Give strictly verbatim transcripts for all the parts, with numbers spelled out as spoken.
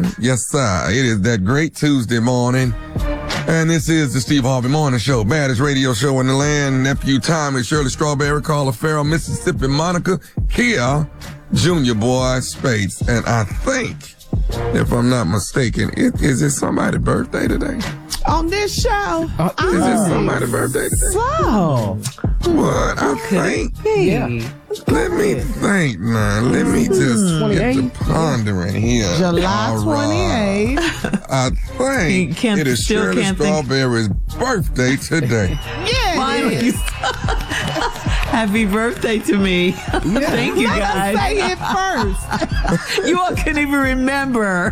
morning. Yes, sir. It is that great Tuesday morning. And this is the Steve Harvey Morning Show, baddest radio show in the land. Nephew Tommy, Shirley Strawberry, Carla Farrell, Mississippi Monica, Kia, Junior Boy, Spates. And I think, if I'm not mistaken, it, is it somebody's birthday today? On this show? Uh, is it somebody's birthday today? So. What? I think. Yeah. Let me think now. Let me just get the pondering here. July twenty-eighth. I think You can't- it is still Shirley can't think- Strawberry's birthday today. Yeah. Finally. it is. Happy birthday to me. Thank you, Let guys. us say it first. You all couldn't even remember.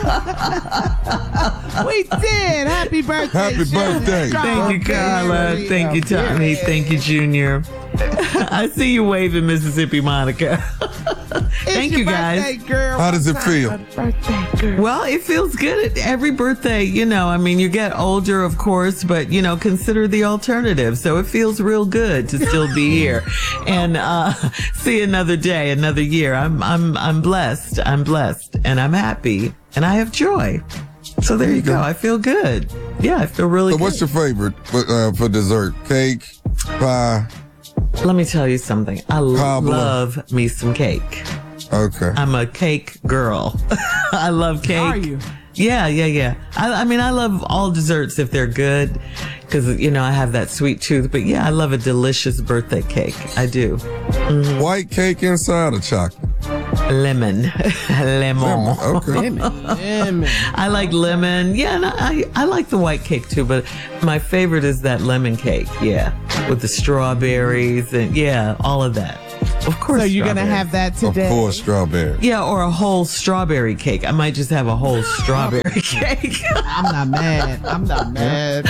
We did. Happy birthday. Happy Shirley birthday. Thank you, Carla. Strawberry. Thank you, Tommy. Thank you, Junior. I see you waving, Mississippi Monica. It's Thank your you, guys. birthday, girl. How does it feel? Birthday, girl. Well, it feels good. Every birthday, you know, I mean, you get older, of course, but, you know, consider the alternative. So it feels real good to still be here and uh, see another day, another year. I'm, I'm, I'm blessed. I'm blessed and I'm happy and I have joy. So there you go. I feel good. Yeah, I feel really So good. what's your favorite for, uh, for dessert? Cake, pie? Let me tell you something. I Pablo. love me some cake. Okay. I'm a cake girl. I love cake. Are you? Yeah, yeah, yeah. I, I mean, I love all desserts if they're good because, you know, I have that sweet tooth. But yeah, I love a delicious birthday cake. I do. White cake inside of chocolate? Lemon. Lemon. Lemon. Okay. Lemon. I like lemon. Yeah, and I, I like the white cake too, but my favorite is that lemon cake. Yeah. With the strawberries and yeah, all of that. Of course. So you're going to strawberries. have that Of today? course, strawberry. Yeah, or a whole strawberry cake. I might just have a whole strawberry cake. I'm not mad. I'm not mad.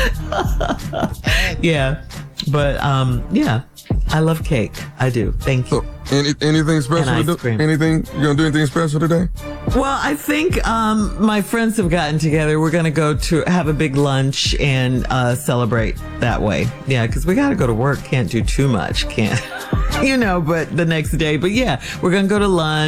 Yeah. But um yeah, I love cake. I do. Thank you. So, any, anything special And to ice do? cream. Anything? You gonna do anything special today? Well, I think um my friends have gotten together. We're going to go to have a big lunch and uh celebrate that way. Yeah, cuz we got to go to work. Can't do too much. Can't. You know, but the next day. But yeah, we're going to go to lunch.